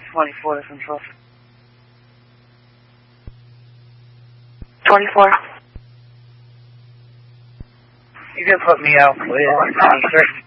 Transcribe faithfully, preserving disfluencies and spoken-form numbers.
twenty-four Central. twenty-four. You can put me out with a certain